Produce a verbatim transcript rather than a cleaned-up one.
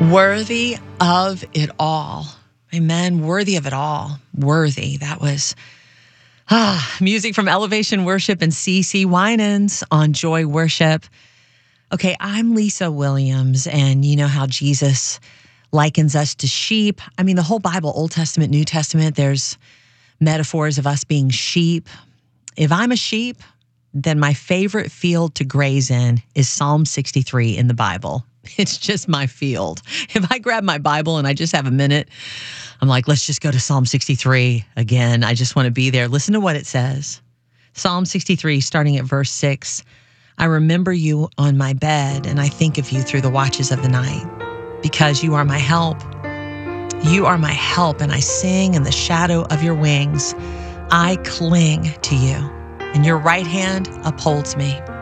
Worthy of it all. Amen. Worthy of it all. Worthy. That was ah, music from Elevation Worship and C C Winans on Joy Worship. Okay, I'm Lisa Williams, and you know how Jesus likens us to sheep. I mean, the whole Bible, Old Testament, New Testament, there's metaphors of us being sheep. If I'm a sheep, then my favorite field to graze in is Psalm sixty-three in the Bible. It's just my field. If I grab my Bible and I just have a minute, I'm like, let's just go to Psalm sixty-three again. I just want to be there. Listen to what it says. Psalm sixty-three, starting at verse six. I remember you on my bed, and I think of you through the watches of the night, because you are my help. You are my help, and I sing in the shadow of your wings. I cling to you, and your right hand upholds me.